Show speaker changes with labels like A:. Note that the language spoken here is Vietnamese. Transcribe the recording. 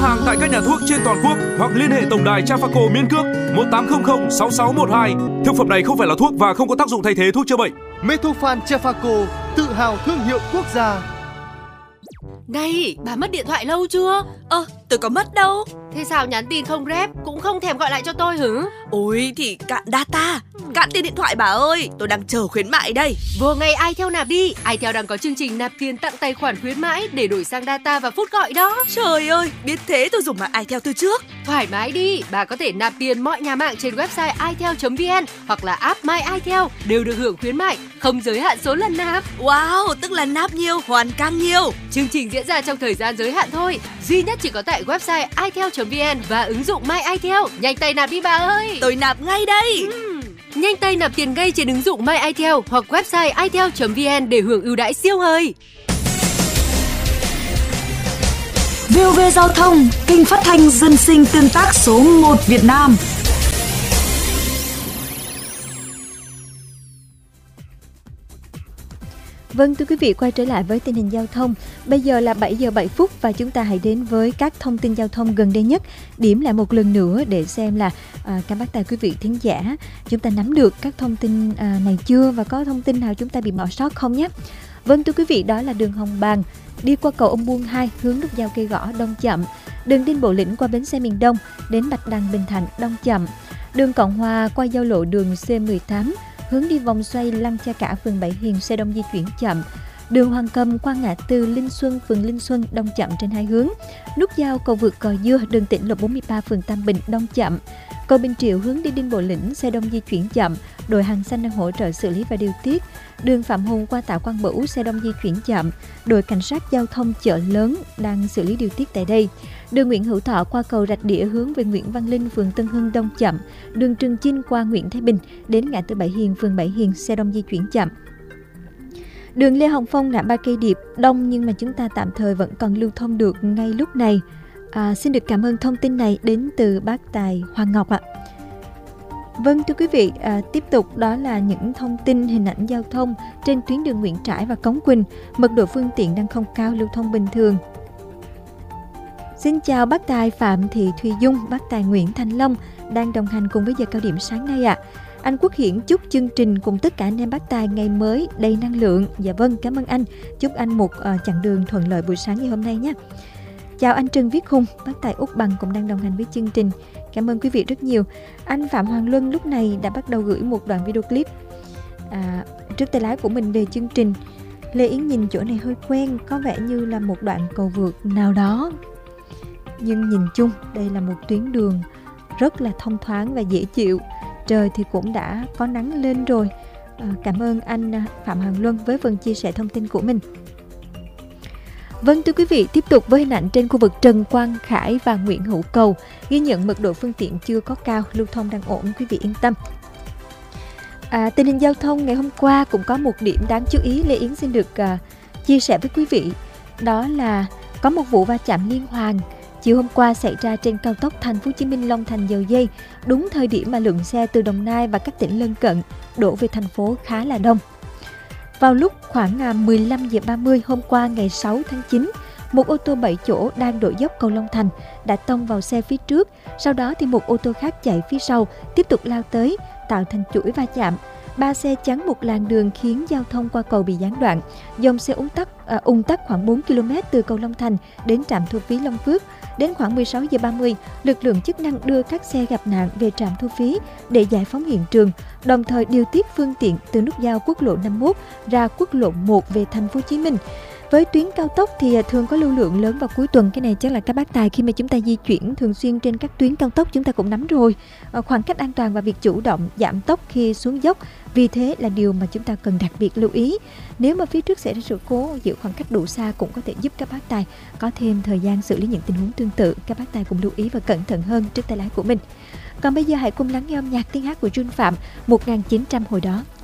A: hàng tại các nhà thuốc trên toàn quốc hoặc liên hệ tổng đài Trafaco miễn cước 1800 6612. Thực phẩm này không phải là thuốc và không có tác dụng thay thế thuốc chữa bệnh.
B: Metofan Trafaco, tự hào thương hiệu quốc gia.
C: Này, bà mất điện thoại lâu chưa?
D: Tôi có mất đâu.
C: Thế sao nhắn tin không rep, cũng không thèm gọi lại cho tôi hử?
D: Ôi thì cạn data, cạn tiền điện thoại bà ơi. Tôi đang chờ khuyến mại đây.
C: Vừa ngày iTel nạp đi. iTel đang có chương trình nạp tiền tặng tài khoản khuyến mãi để đổi sang data và phút gọi đó.
D: Trời ơi, biết thế tôi dùng mạng iTel từ trước.
C: Thoải mái đi, bà có thể nạp tiền mọi nhà mạng trên website itel.vn hoặc là app My iTel đều được hưởng khuyến mại, không giới hạn số lần nạp.
D: Wow, tức là nạp nhiều, hoàn càng nhiều.
C: Chương trình diễn ra trong thời gian giới hạn thôi, duy nhất chỉ có tại website itel.vn và ứng dụng My iTel. Nhanh tay nạp đi bà ơi.
D: Tôi nạp ngay đây.
C: Nhanh tay nạp tiền ngay trên ứng dụng My iTel hoặc website itel.vn để hưởng ưu đãi siêu hời.
E: VOV Giao thông, kênh phát thanh dân sinh tương tác số 1 Việt Nam.
F: Vâng, thưa quý vị, quay trở lại với tình hình giao thông. Bây giờ là 7 giờ 7 phút và chúng ta hãy đến với các thông tin giao thông gần đây nhất. Điểm lại một lần nữa để xem là các bác tài quý vị thính giả chúng ta nắm được các thông tin này chưa và có thông tin nào chúng ta bị bỏ sót không nhé. Vâng, thưa quý vị, đó là đường Hồng Bàng đi qua cầu Ông Buôn 2 hướng nút giao Cây Gõ đông chậm. Đường Đinh Bộ Lĩnh qua bến xe miền Đông đến Bạch Đằng Bình Thạnh đông chậm. Đường Cộng Hòa qua giao lộ đường C18 hướng đi vòng xoay Lăng Cha Cả phường Bảy Hiền xe đông di chuyển chậm. Đường Hoàng Cầm qua ngã tư Linh Xuân phường Linh Xuân đông chậm trên hai hướng. Nút giao cầu vượt Cò Dưa đường tỉnh lộ 43 phường Tam Bình đông chậm. Cầu Bình Triệu hướng đi Đinh Bộ Lĩnh xe đông di chuyển chậm. Đội hàng xanh đang hỗ trợ xử lý và điều tiết. Đường Phạm Hùng qua Tạ Quang Bửu xe đông di chuyển chậm. Đội cảnh sát giao thông chợ lớn đang xử lý điều tiết tại đây. Đường Nguyễn Hữu Thọ qua cầu Rạch Đĩa hướng về Nguyễn Văn Linh phường Tân Hưng đông chậm. Đường Trường Chinh qua Nguyễn Thái Bình đến ngã tư Bảy Hiền phường Bảy Hiền xe đông di chuyển chậm. Đường Lê Hồng Phong ngã ba Cây Điệp đông nhưng mà chúng ta tạm thời vẫn còn lưu thông được ngay lúc này. Xin được cảm ơn thông tin này đến từ bác tài Hoàng Ngọc ạ. Vâng, thưa quý vị, tiếp tục đó là những thông tin hình ảnh giao thông trên tuyến đường Nguyễn Trãi và Cống Quỳnh. Mật độ phương tiện đang không cao, lưu thông bình thường. Xin chào bác tài Phạm Thị Thùy Dung, bác tài Nguyễn Thành Long đang đồng hành cùng với giờ cao điểm sáng nay ạ. Anh Quốc Hiển chúc chương trình cùng tất cả anh em bác tài ngày mới đầy năng lượng. Dạ vâng, cảm ơn anh. Chúc anh một chặng đường thuận lợi buổi sáng ngày hôm nay nhé. Chào anh Trần Viết Hùng, bác tài Úc Bằng cũng đang đồng hành với chương trình. Cảm ơn quý vị rất nhiều. Anh Phạm Hoàng Luân lúc này đã bắt đầu gửi một đoạn video clip trước tay lái của mình về chương trình. Lê Yến nhìn chỗ này hơi quen, có vẻ như là một đoạn cầu vượt nào đó. Nhưng nhìn chung đây là một tuyến đường rất là thông thoáng và dễ chịu. Trời thì cũng đã có nắng lên rồi. Cảm ơn anh Phạm Hoàng Luân với phần chia sẻ thông tin của mình. Vâng, thưa quý vị, tiếp tục với hình ảnh trên khu vực Trần Quang Khải và Nguyễn Hữu Cầu, ghi nhận mật độ phương tiện chưa có cao, lưu thông đang ổn, quý vị yên tâm. Tình hình giao thông ngày hôm qua cũng có một điểm đáng chú ý Lê Yến xin được chia sẻ với quý vị. Đó là có một vụ va chạm liên hoàn chiều hôm qua xảy ra trên cao tốc Thành phố Hồ Chí Minh Long Thành Dầu Giây, đúng thời điểm mà lượng xe từ Đồng Nai và các tỉnh lân cận đổ về thành phố khá là đông. Vào lúc khoảng 15 giờ 30 hôm qua ngày 6 tháng 9, một ô tô 7 chỗ đang đổ dốc cầu Long Thành đã tông vào xe phía trước, sau đó thì một ô tô khác chạy phía sau tiếp tục lao tới, tạo thành chuỗi va chạm. 3 xe chắn một làn đường khiến giao thông qua cầu bị gián đoạn. Dòng xe ùn tắc khoảng 4 km từ cầu Long Thành đến trạm thu phí Long Phước. Đến khoảng 16 giờ 30, lực lượng chức năng đưa các xe gặp nạn về trạm thu phí để giải phóng hiện trường, đồng thời điều tiết phương tiện từ nút giao quốc lộ 51 ra quốc lộ 1 về thành phố Hồ Chí Minh. Với tuyến cao tốc thì thường có lưu lượng lớn vào cuối tuần. Cái này chắc là các bác tài khi mà chúng ta di chuyển thường xuyên trên các tuyến cao tốc chúng ta cũng nắm rồi. Khoảng cách an toàn và việc chủ động giảm tốc khi xuống dốc, vì thế là điều mà chúng ta cần đặc biệt lưu ý. Nếu mà phía trước xảy ra sự cố, giữ khoảng cách đủ xa cũng có thể giúp các bác tài có thêm thời gian xử lý những tình huống tương tự. Các bác tài cũng lưu ý và cẩn thận hơn trước tay lái của mình. Còn bây giờ hãy cùng lắng nghe âm nhạc tiếng hát của Jun Phạm 1900 hồi đó.